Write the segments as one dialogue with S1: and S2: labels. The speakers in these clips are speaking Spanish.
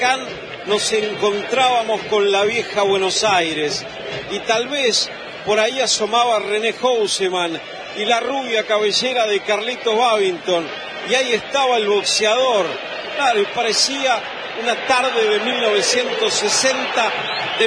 S1: Nos encontrábamos con la vieja Buenos Aires y tal vez por ahí asomaba René Houseman y la rubia cabellera de Carlitos Babington, y ahí estaba el boxeador. Claro, y parecía una tarde de 1960, de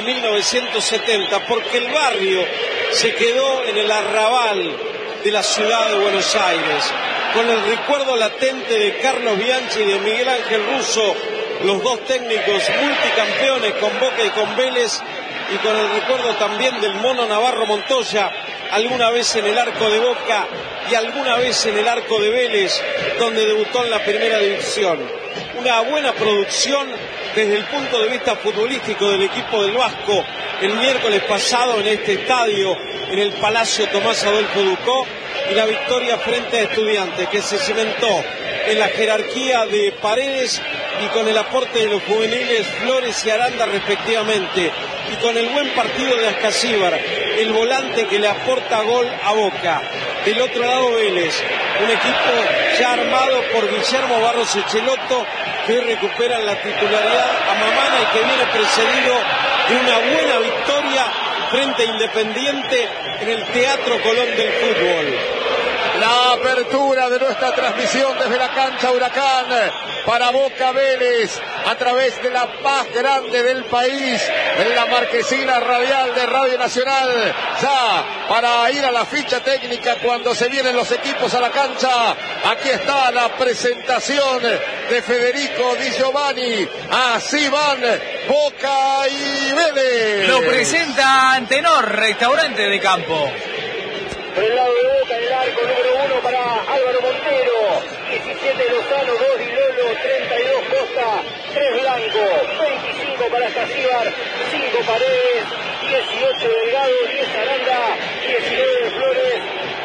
S1: 1970, porque el barrio se quedó en el arrabal de la ciudad de Buenos Aires, con el recuerdo latente de Carlos Bianchi y de Miguel Ángel Russo, los dos técnicos multicampeones con Boca y con Vélez, y con el recuerdo también del Mono Navarro Montoya, alguna vez en el arco de Boca y alguna vez en el arco de Vélez, donde debutó en la primera división. Una buena producción desde el punto de vista futbolístico del equipo del Vasco el miércoles pasado en este estadio, en el Palacio Tomás Adolfo Ducó, y la victoria frente a Estudiantes, que se cimentó en la jerarquía de Paredes y con el aporte de los juveniles Flores y Aranda respectivamente, y con el buen partido de Ascasíbar, el volante que le aporta gol a Boca. Del otro lado Vélez, un equipo ya armado por Guillermo Barros Echelotto, que hoy recupera la titularidad a Mamana y que viene precedido de una buena victoria frente a Independiente en el Teatro Colón del fútbol.
S2: La apertura de nuestra transmisión desde la cancha Huracán para Boca Vélez a través de la más grande del país, en la marquesina radial de Radio Nacional, ya para ir a la ficha técnica cuando se vienen los equipos a la cancha. Aquí está la presentación de Federico Di Giovanni. Así van Boca y Vélez.
S3: Lo presenta Antenor, restaurante de campo.
S4: Por el lado de Boca, en el arco número 1 para Álvaro Montero, 17 Lozano, 2 Di Lolo, 32 Costa, 3 Blanco, 25 para Ascasíbar, 5 Paredes, 18 Delgado, 10 Aranda, 19 Flores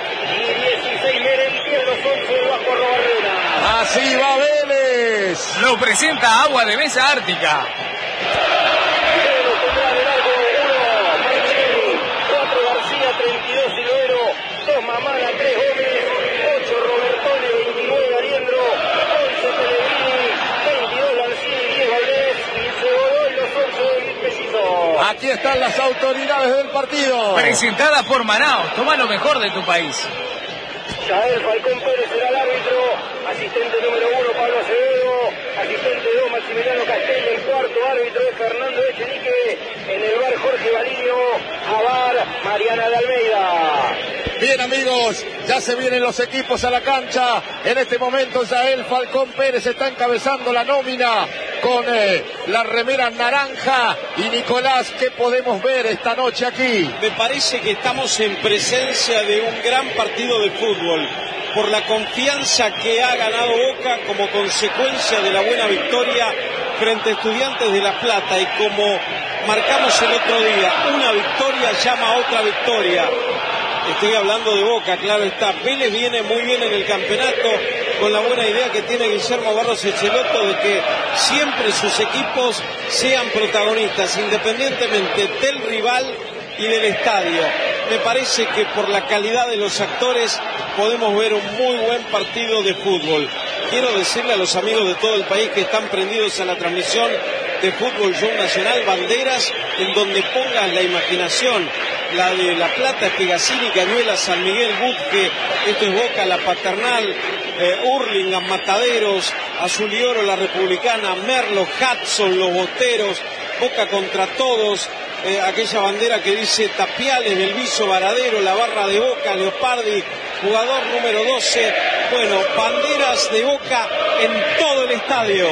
S4: y 16 Merentiel, los 11 del Vasco Arrobarrena.
S2: Así va Vélez.
S3: Lo presenta Agua de Mesa Ártica.
S4: Mamana, 3 Gómez, 8 Robertone, 29 Ariendro, 11 Pellegrini, 22 Lancini, 10 Valdés, 15 Godoy, los 11 de Pellizo.
S2: Aquí están las autoridades del partido.
S3: Presentada por Manaos, toma lo mejor de tu país.
S4: Yael Falcón Pérez será el árbitro, asistente número 1 Pablo Acevedo, asistente 2 Maximiliano Castello, el cuarto árbitro es Fernando Echenique, en el bar Jorge Balino, a bar Mariana de Almeida.
S2: Bien amigos, ya se vienen los equipos a la cancha. En este momento Yael Falcón Pérez está encabezando la nómina con la remera naranja. Y Nicolás, ¿qué podemos ver esta noche aquí?
S1: Me parece que estamos en presencia de un gran partido de fútbol, por la confianza que ha ganado Boca como consecuencia de la buena victoria frente a Estudiantes de La Plata, y como marcamos el otro día, una victoria llama a otra victoria. Estoy hablando de Boca, claro está. Vélez viene muy bien en el campeonato, con la buena idea que tiene Guillermo Barros Echelotto de que siempre sus equipos sean protagonistas, independientemente del rival y del estadio. Me parece que por la calidad de los actores podemos ver un muy buen partido de fútbol. Quiero decirle a los amigos de todo el país que están prendidos a la transmisión de Fútbol Show Nacional, banderas en donde pongan la imaginación. La de La Plata es Pegasini, Cañuelas, San Miguel, Butque, esto es Boca, La Paternal, Hurlingham, Mataderos, Azul y Oro, La Republicana, Merlo, Hudson, Los Bosteros, Boca contra todos, aquella bandera que dice Tapiales, Belviso, Varadero, la barra de Boca, Leopardi, jugador número 12, bueno, banderas de Boca en todo el estadio.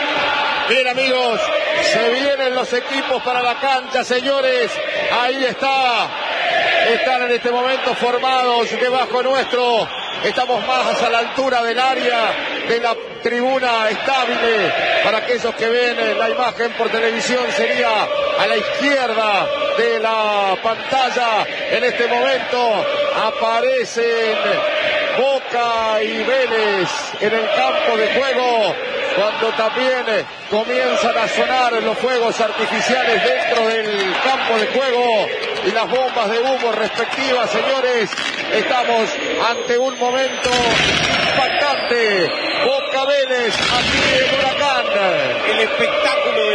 S2: Bien amigos, se vienen los equipos para la cancha, señores. Ahí está. Están en este momento formados debajo nuestro. Estamos más a la altura del área de la tribuna estable. Para aquellos que ven la imagen por televisión, sería a la izquierda de la pantalla. En este momento aparecen Boca y Vélez en el campo de juego, cuando también comienzan a sonar los fuegos artificiales dentro del campo de juego y las bombas de humo respectivas. Señores, estamos ante un momento impactante. Boca Vélez, aquí en Huracán.
S1: El espectáculo de